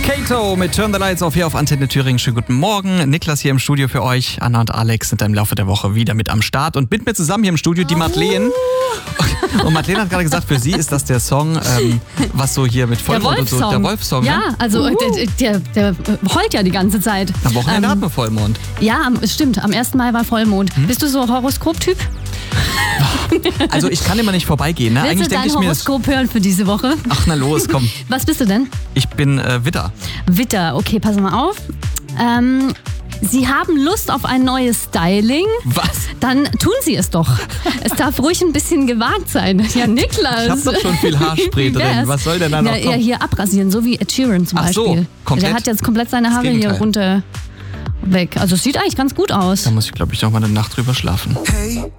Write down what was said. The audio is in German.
Kato mit Turn the Lights Off hier auf Antenne Thüringen. Schönen guten Morgen. Niklas hier im Studio für euch. Anna und Alex sind im Laufe der Woche wieder mit am Start. Und mit mir zusammen hier im Studio die Madeleine. Und Madeleine hat gerade gesagt, für sie ist das der Song, was so hier mit Vollmond und so. Der Wolfsong. Ja, ne? also der heult ja die ganze Zeit. Am Wochenende hatten wir Vollmond. Ja, stimmt. Am 1. Mai war Vollmond. Bist du so Horoskop-Typ? Also ich kann immer nicht vorbeigehen. Ne? Willst du dein Horoskop hören für diese Woche? Ach na los, komm. Was bist du denn? Ich bin Widder. Widder, okay, pass mal auf. Sie haben Lust auf ein neues Styling? Was? Dann tun Sie es doch. Es darf ruhig ein bisschen gewagt sein. Ja, Niklas. Ich hab doch schon viel Haarspray drin. Was soll denn da noch kommen? Ja, hier abrasieren, so wie Ed Sheeran zum Beispiel. So, komplett. Der hat jetzt komplett seine Haare hier runter weg. Also es sieht eigentlich ganz gut aus. Da muss ich, glaube ich, noch mal eine Nacht drüber schlafen. Hey.